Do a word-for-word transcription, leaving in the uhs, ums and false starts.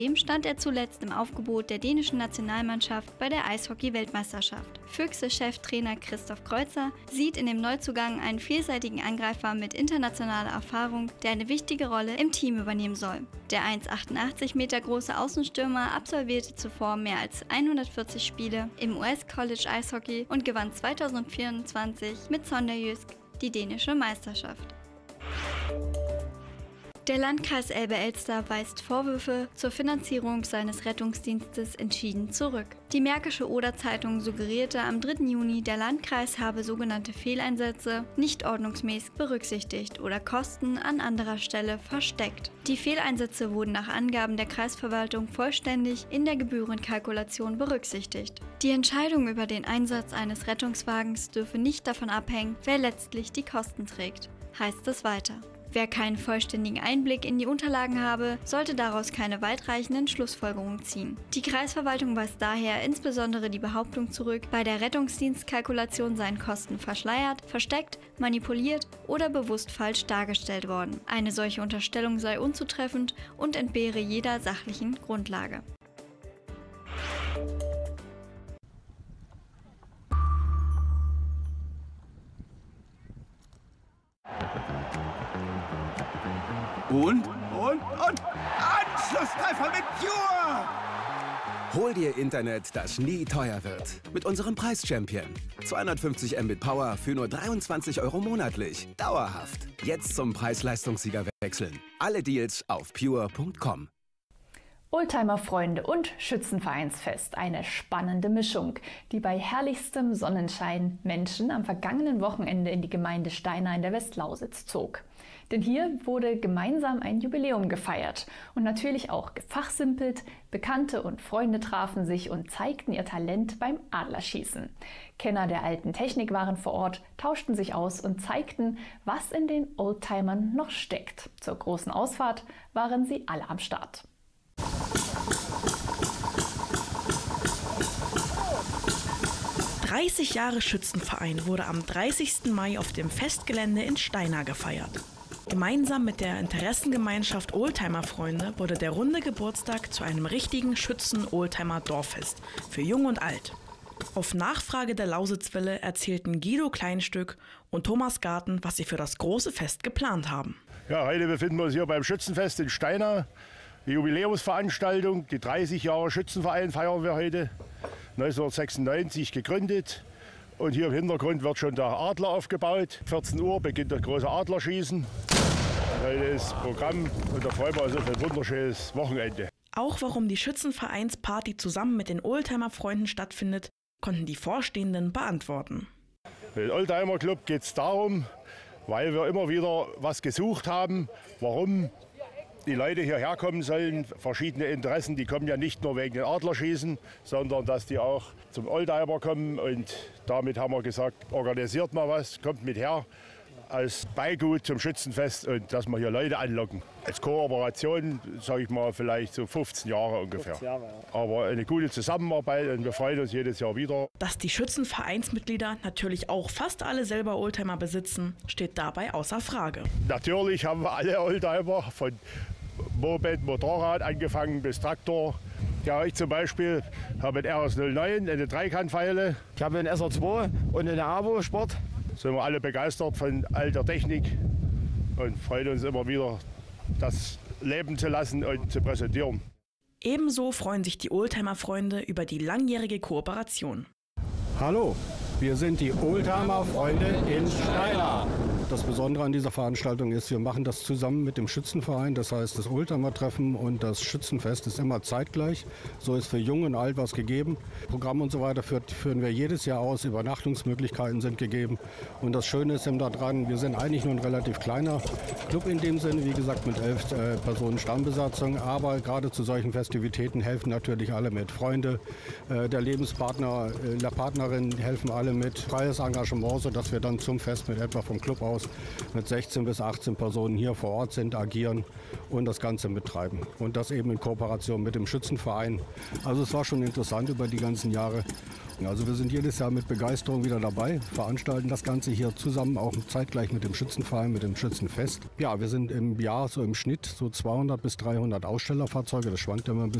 Zudem stand er zuletzt im Aufgebot der dänischen Nationalmannschaft bei der Eishockey-Weltmeisterschaft. Füchse-Cheftrainer Christoph Kreuzer sieht in dem Neuzugang einen vielseitigen Angreifer mit internationaler Erfahrung, der eine wichtige Rolle im Team übernehmen soll. Der eins Komma achtundachtzig Meter große Außenstürmer absolvierte zuvor mehr als hundertvierzig Spiele im U S-College Eishockey und gewann zweitausendvierundzwanzig mit Sonderjysk die dänische Meisterschaft. Der Landkreis Elbe-Elster weist Vorwürfe zur Finanzierung seines Rettungsdienstes entschieden zurück. Die Märkische Oder-Zeitung suggerierte am dritten Juni, der Landkreis habe sogenannte Fehleinsätze nicht ordnungsmäßig berücksichtigt oder Kosten an anderer Stelle versteckt. Die Fehleinsätze wurden nach Angaben der Kreisverwaltung vollständig in der Gebührenkalkulation berücksichtigt. Die Entscheidung über den Einsatz eines Rettungswagens dürfe nicht davon abhängen, wer letztlich die Kosten trägt, heißt es weiter. Wer keinen vollständigen Einblick in die Unterlagen habe, sollte daraus keine weitreichenden Schlussfolgerungen ziehen. Die Kreisverwaltung weist daher insbesondere die Behauptung zurück, bei der Rettungsdienstkalkulation seien Kosten verschleiert, versteckt, manipuliert oder bewusst falsch dargestellt worden. Eine solche Unterstellung sei unzutreffend und entbehre jeder sachlichen Grundlage. Und, und, und, Anschlusstreffer mit Pure! Hol dir Internet, das nie teuer wird. Mit unserem Preis-Champion. zweihundertfünfzig Mbit Power für nur dreiundzwanzig Euro monatlich. Dauerhaft. Jetzt zum Preis-Leistungssieger wechseln. Alle Deals auf pure punkt com. Oldtimer-Freunde und Schützenvereinsfest. Eine spannende Mischung, die bei herrlichstem Sonnenschein Menschen am vergangenen Wochenende in die Gemeinde Steinau in der Westlausitz zog. Denn hier wurde gemeinsam ein Jubiläum gefeiert und natürlich auch gefachsimpelt. Bekannte und Freunde trafen sich und zeigten ihr Talent beim Adlerschießen. Kenner der alten Technik waren vor Ort, tauschten sich aus und zeigten, was in den Oldtimern noch steckt. Zur großen Ausfahrt waren sie alle am Start. dreißig Jahre Schützenverein wurde am dreißigsten Mai auf dem Festgelände in Steinau gefeiert. Gemeinsam mit der Interessengemeinschaft Oldtimer-Freunde wurde der runde Geburtstag zu einem richtigen Schützen-Oldtimer-Dorffest für Jung und Alt. Auf Nachfrage der Lausitzwelle erzählten Guido Kleinstück und Thomas Garten, was sie für das große Fest geplant haben. Ja, heute befinden wir uns hier beim Schützenfest in Steinau. Die Jubiläumsveranstaltung, die dreißig Jahre Schützenverein feiern wir heute. neunzehnhundertsechsundneunzig gegründet. Und hier im Hintergrund wird schon der Adler aufgebaut. vierzehn Uhr beginnt das große Adlerschießen. Heute ist Programm und da freuen wir uns auf ein wunderschönes Wochenende. Auch warum die Schützenvereinsparty zusammen mit den Oldtimer-Freunden stattfindet, konnten die Vorstehenden beantworten. Für den Oldtimer Club geht es darum, weil wir immer wieder was gesucht haben, warum die Leute hierher kommen sollen, verschiedene Interessen, die kommen ja nicht nur wegen den Adlerschießen, sondern dass die auch zum Oldtimer kommen. Und damit haben wir gesagt, organisiert mal was, kommt mit her als Beigut zum Schützenfest und dass wir hier Leute anlocken. Als Kooperation, sage ich mal, vielleicht so fünfzehn Jahre ungefähr. fünfzehn Jahre, ja. Aber eine gute Zusammenarbeit und wir freuen uns jedes Jahr wieder. Dass die Schützenvereinsmitglieder natürlich auch fast alle selber Oldtimer besitzen, steht dabei außer Frage. Natürlich haben wir alle Oldtimer, von Moped, Motorrad angefangen bis Traktor. Ja, ich zum Beispiel habe einen R S null neun, eine Dreikantpfeile. Ich habe einen S R zwei und eine Avo Sport. Sind wir alle begeistert von alter Technik und freuen uns immer wieder, das leben zu lassen und zu präsentieren. Ebenso freuen sich die Oldtimer-Freunde über die langjährige Kooperation. Hallo, wir sind die Oldtimer-Freunde in Steinau. Das Besondere an dieser Veranstaltung ist, wir machen das zusammen mit dem Schützenverein. Das heißt, das Oldtimer-Treffen und das Schützenfest ist immer zeitgleich. So ist für Jung und Alt was gegeben. Programm und so weiter führen wir jedes Jahr aus. Übernachtungsmöglichkeiten sind gegeben. Und das Schöne ist eben daran, wir sind eigentlich nur ein relativ kleiner Club in dem Sinne. Wie gesagt, mit elf äh, Personen Stammbesatzung. Aber gerade zu solchen Festivitäten helfen natürlich alle mit. Freunde, äh, der Lebenspartner, äh, der Partnerin helfen alle mit. Freies Engagement, sodass wir dann zum Fest mit etwa vom Club aus Jahres mit sechzehn bis achtzehn Personen hier vor Ort sind, agieren und das Ganze betreiben. Und das eben in Kooperation mit dem Schützenverein. Also es war schon interessant über die ganzen Jahre. Also wir sind jedes Jahr mit Begeisterung wieder dabei, veranstalten das Ganze hier zusammen, auch zeitgleich mit dem Schützenverein, mit dem Schützenfest. Ja, wir sind im Jahr so im Schnitt so zweihundert bis dreihundert Ausstellerfahrzeuge, das schwankt immer ein bisschen.